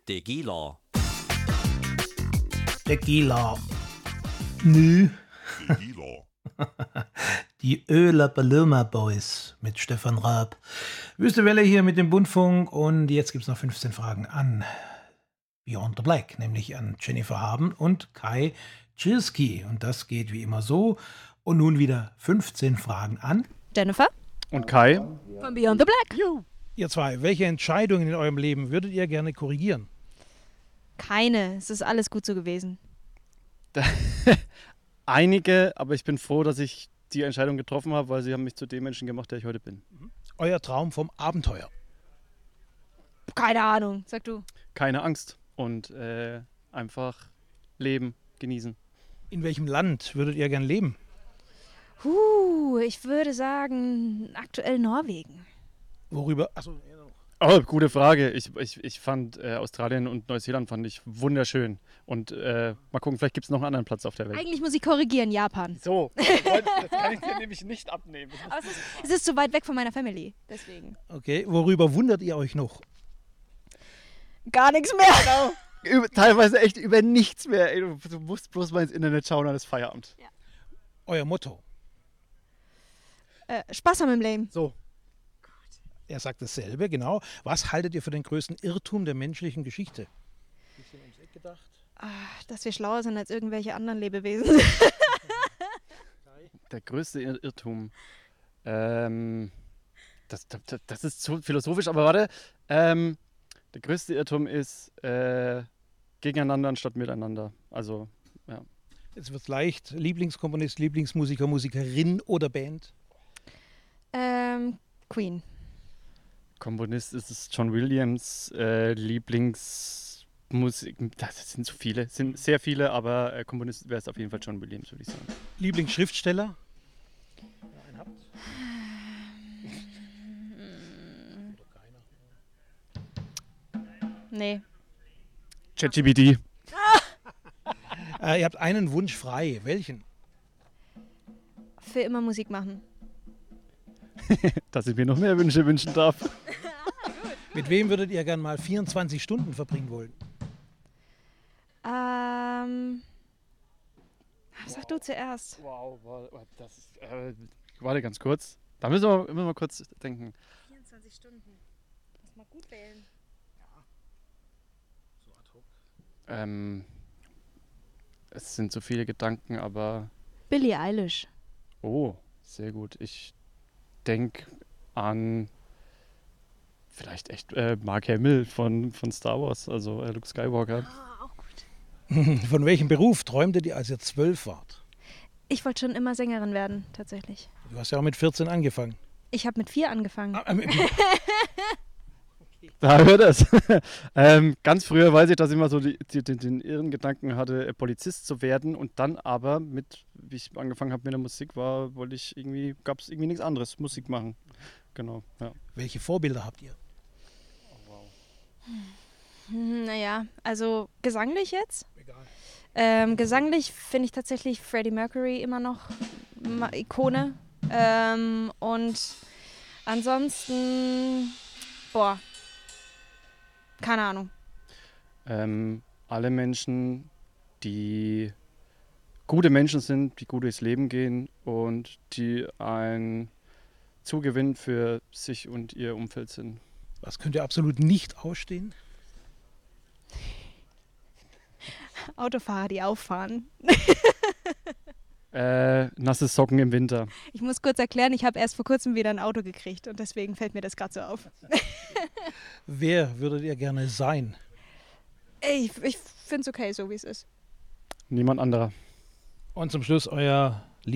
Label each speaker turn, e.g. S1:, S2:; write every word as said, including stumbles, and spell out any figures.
S1: Tequila.
S2: Tequila. Nü.
S3: Tequila.
S2: Die Öler Paloma Boys mit Stefan Raab. Wüste Welle hier mit dem Bundfunk und jetzt gibt es noch fünfzehn Fragen an Beyond the Black, nämlich an Jennifer Haben und Kai Tschirski. Und das geht wie immer so. Und nun wieder fünfzehn Fragen an
S4: Jennifer
S5: und Kai
S4: von Beyond the Black.
S5: Juhu.
S2: Ihr zwei. Welche Entscheidungen in eurem Leben würdet ihr gerne korrigieren?
S4: Keine, es ist alles gut so gewesen.
S5: Einige, aber ich bin froh, dass ich die Entscheidung getroffen habe, weil sie haben mich zu dem Menschen gemacht, der ich heute bin.
S2: Euer Traum vom Abenteuer?
S4: Keine Ahnung, sag du.
S5: Keine Angst und äh, einfach leben, genießen.
S2: In welchem Land würdet ihr gern leben?
S4: Huh, ich würde sagen, aktuell Norwegen.
S2: Worüber? Achso,
S5: Oh, gute Frage. Ich, ich, ich fand äh, Australien und Neuseeland fand ich wunderschön. Und äh, mal gucken, vielleicht gibt es noch einen anderen Platz auf der Welt.
S4: Eigentlich muss ich korrigieren, Japan.
S5: So, das kann ich dir nämlich nicht abnehmen.
S4: Aber es ist, es ist zu weit weg von meiner Family, deswegen.
S2: Okay, worüber wundert ihr euch noch?
S4: Gar nichts mehr.
S5: Genau. Über, teilweise echt über nichts mehr. Ey, du, du musst bloß mal ins Internet schauen, dann ist Feierabend.
S4: Ja.
S2: Euer Motto?
S4: Äh, Spaß haben im Leben.
S5: So.
S2: Er sagt dasselbe, genau. Was haltet ihr für den größten Irrtum der menschlichen Geschichte? Bisschen ums Eck gedacht.
S4: Ach, dass wir schlauer sind als irgendwelche anderen Lebewesen.
S5: Der größte Ir- Irrtum. Ähm, das, das, das ist zu philosophisch, aber warte. Ähm, der größte Irrtum ist äh, gegeneinander anstatt miteinander. Also, ja.
S2: Jetzt wird's leicht. Lieblingskomponist, Lieblingsmusiker, Musikerin oder Band?
S4: ähm, Queen.
S5: Komponist ist es John Williams, äh, Lieblingsmusik, das sind so viele, sind sehr viele, aber äh, Komponist wäre es auf jeden Fall John Williams, würde ich sagen.
S2: Lieblingsschriftsteller? Einen habt?
S4: Nee.
S5: ChatGPT.
S2: Äh, ihr habt einen Wunsch frei. Welchen?
S4: Für immer Musik machen.
S5: Dass ich mir noch mehr Wünsche wünschen darf.
S2: Mit wem würdet ihr gern mal vierundzwanzig Stunden verbringen wollen?
S4: Ähm. Sag du zuerst.
S5: Wow, wow, das ist, äh, warte ganz kurz. Da müssen wir, müssen wir mal kurz denken.
S4: vierundzwanzig Stunden. Muss mal gut wählen.
S5: Ähm, es sind so viele Gedanken, aber
S4: Billie Eilish.
S5: oh, sehr gut. Ich denke an vielleicht echt äh, Mark Hamill von, von Star Wars, also äh, Luke Skywalker.
S4: Ah, auch gut.
S2: Von welchem Beruf träumtet ihr, als ihr zwölf wart?
S4: Ich wollte schon immer Sängerin werden, tatsächlich.
S2: Du hast ja auch mit vierzehn angefangen.
S4: Ich habe mit vier angefangen.
S2: Ah, ähm,
S5: Da hört es. ähm, ganz früher weiß ich, dass ich immer so die, die, den, den irren Gedanken hatte, äh, Polizist zu werden und dann aber mit, wie ich angefangen habe mit der Musik, war, wollte ich irgendwie, gab es irgendwie nichts anderes, Musik machen. Genau, ja.
S2: welche Vorbilder habt ihr?
S4: Hm, naja, also gesanglich jetzt?
S2: Egal.
S4: Ähm, gesanglich finde ich tatsächlich Freddie Mercury immer noch ma- Ikone. Ähm, und ansonsten, boah, keine Ahnung.
S5: Ähm, alle Menschen, die gute Menschen sind, die gut durchs Leben gehen und die ein Zugewinn für sich und ihr Umfeld sind.
S2: Was könnt ihr absolut nicht ausstehen?
S4: Autofahrer, die auffahren.
S5: Äh, nasse Socken im Winter.
S4: Ich muss kurz erklären, ich habe erst vor kurzem wieder ein Auto gekriegt und deswegen fällt mir das gerade so auf.
S2: Wer würdet ihr gerne sein?
S4: Ich, ich finde es okay, so wie es ist.
S5: Niemand anderer.
S2: Und zum Schluss euer